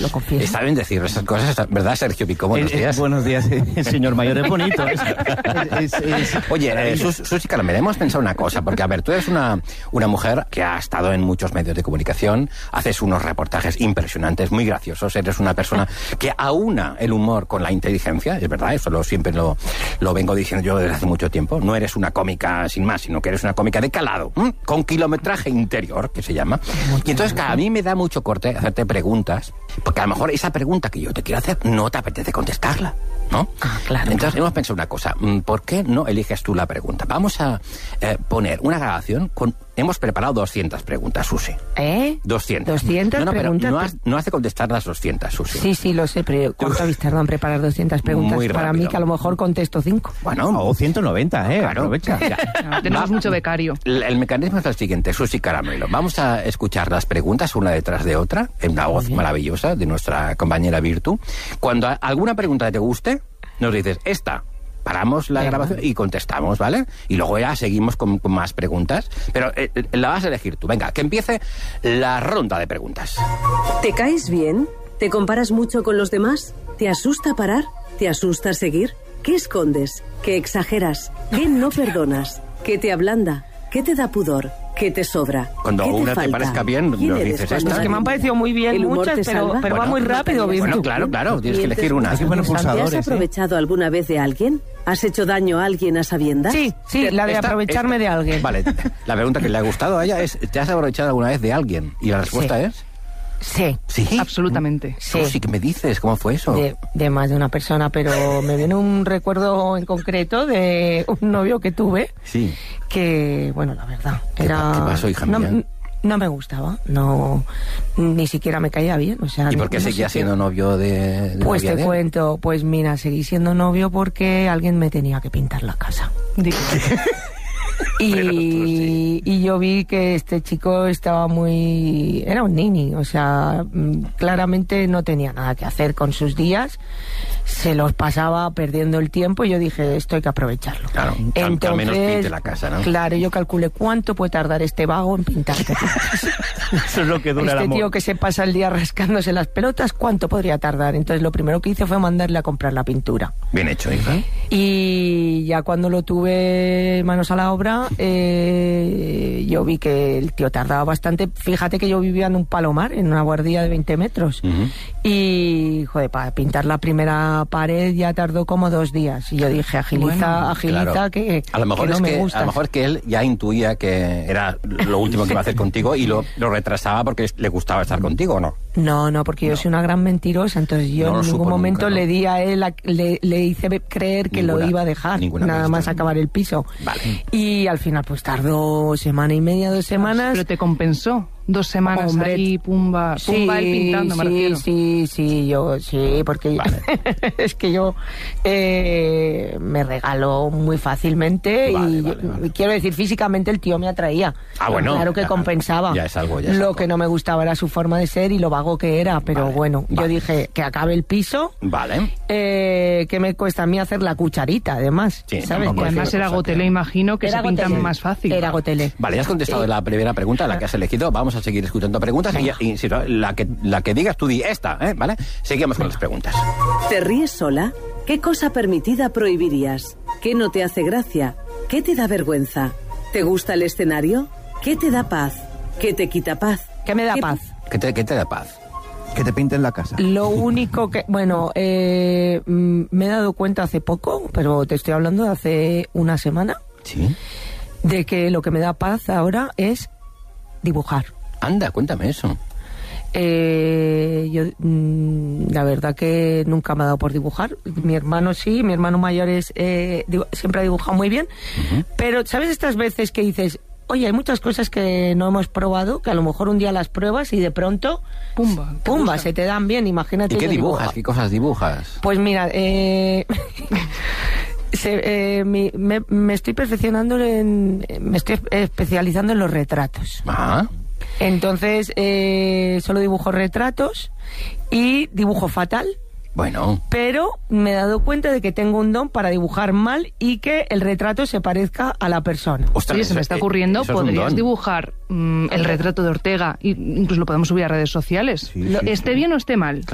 lo confieso. Está bien decir esas cosas, ¿verdad, Sergio Picó? Buenos días. Buenos días, señor Mayor, es bonito. Oye, Susi Caramelo, hemos pensado una cosa, porque a ver, tú eres una mujer que ha estado en muchos medios de comunicación, haces unos reportajes impresionantes, muy graciosos, eres una persona que aúna el humor con la inteligencia, es verdad, eso siempre lo vengo diciendo yo desde hace mucho tiempo. No eres una cómica sin más, sino que eres una cómica de calado, con kilometraje interior, que se llama. Y entonces, a mí me da mucho corte hacerte preguntas, porque a lo mejor esa pregunta que yo te quiero hacer no te apetece contestarla, ¿no? Claro. Entonces hemos pensado una cosa, ¿por qué no eliges tú la pregunta? Vamos a poner una grabación con... Hemos preparado 200 preguntas, Susi. 200. 200 preguntas. Pero no has de contestar las 200, Susi. Sí, lo sé, pero ¿cuánto habéis tardado en preparar 200 preguntas? Muy para mí, que a lo mejor contesto 5. Bueno, o 190, claro. Aprovecha. Tenemos mucho becario. El mecanismo es el siguiente, Susi Caramelo. Vamos a escuchar las preguntas una detrás de otra, en una voz maravillosa de nuestra compañera Virtu. Cuando alguna pregunta te guste, nos dices, esta... Paramos la grabación y contestamos, ¿vale? Y luego ya seguimos con más preguntas. Pero la vas a elegir tú. Venga, que empiece la ronda de preguntas. ¿Te caes bien? ¿Te comparas mucho con los demás? ¿Te asusta parar? ¿Te asusta seguir? ¿Qué escondes? ¿Qué exageras? ¿Qué no perdonas? ¿Qué te ablanda? ¿Qué te da pudor? ¿Qué te sobra? Cuando una te parezca bien, nos dices esta. Es que me han parecido muy bien muchas, pero va muy rápido. Bueno, claro, tienes que elegir una. ¿Te has aprovechado alguna vez de alguien? ¿Has hecho daño a alguien a sabiendas? Sí, la de aprovecharme de alguien. Vale, la pregunta que le ha gustado a ella es, ¿te has aprovechado alguna vez de alguien? Y la respuesta es... Sí. ¿Sí? Absolutamente. Sí, ¿qué me dices? ¿Cómo fue eso? De más de una persona, pero me viene un recuerdo en concreto de un novio que tuve. Sí. Que, bueno, la verdad, ¿Qué pasó, hija mía? No me gustaba, ni siquiera me caía bien. O sea, ¿Y por qué seguía siendo novio de Pues novia te de él? cuento, pues mira, seguí siendo novio porque alguien me tenía que pintar la casa. Y yo vi que este chico estaba era un nini, o sea, claramente no tenía nada que hacer con sus días, se los pasaba perdiendo el tiempo y yo dije, esto hay que aprovecharlo. Claro, entonces, al menos pinte la casa, ¿no? Claro, yo calculé cuánto puede tardar este vago en pintarte la casa. Eso es lo que dura el amor. Tío que se pasa el día rascándose las pelotas, ¿cuánto podría tardar? Entonces lo primero que hice fue mandarle a comprar la pintura. Bien hecho, hija. Y ya cuando lo tuve manos a la obra, yo vi que el tío tardaba bastante. Fíjate que yo vivía en un palomar, en una guardilla de 20 metros. Y, joder, para pintar la primera pared ya tardó como 2 días. Y yo dije, agiliza, claro. que a lo mejor que no me gusta. A lo mejor que él ya intuía que era lo último que iba a hacer contigo y lo retrasaba porque le gustaba estar contigo, ¿o no? No, porque yo soy una gran mentirosa, entonces yo en ningún momento le di a él, le hice creer que lo iba a dejar, nada más acabar el piso. Vale. Y al final pues tardó semana y media, 2 semanas. Pero te compensó. 2 semanas, hombre, ahí, pumba él pintando, me refiero. Sí, porque vale. Es que yo me regalo muy fácilmente y quiero decir, físicamente el tío me atraía. Bueno. Claro que compensaba. Ya es algo, lo que no me gustaba era su forma de ser y lo vago que era, pero bueno, yo dije que acabe el piso. Vale. Que me cuesta a mí hacer la cucharita, además. Sí, ¿sabes? Que además era Gotelé, imagino que se pintan más fácil. Era Gotelé. Vale, ya has contestado la primera pregunta, la que has elegido. Vamos a seguir escuchando preguntas y si no, la que digas tú di esta, ¿vale? Seguimos con las preguntas. ¿Te ríes sola? ¿Qué cosa permitida prohibirías? ¿Qué no te hace gracia? ¿Qué te da vergüenza? ¿Te gusta el escenario? ¿Qué te da paz? ¿Qué te quita paz? ¿Qué me da paz? ¿Qué te da paz? Que te pinten la casa. Lo único que... Bueno, me he dado cuenta hace poco, pero te estoy hablando de hace una semana, ¿sí? De que lo que me da paz ahora es dibujar. Anda, cuéntame eso. Yo la verdad que nunca me ha dado por dibujar. Mi hermano sí, mi hermano mayor siempre ha dibujado muy bien. Pero ¿sabes estas veces que dices, oye, hay muchas cosas que no hemos probado, que a lo mejor un día las pruebas y de pronto pumba, se te dan bien? Imagínate. ¿Y qué dibujas? ¿Qué cosas dibujas? Pues mira, me estoy perfeccionando me estoy especializando en los retratos. Entonces solo dibujo retratos y dibujo fatal. Bueno. Pero me he dado cuenta de que tengo un don para dibujar mal y que el retrato se parezca a la persona. Oye, se me está ocurriendo, podrías dibujar el retrato de Ortega, incluso lo podemos subir a redes sociales. Sí, esté bien o esté mal.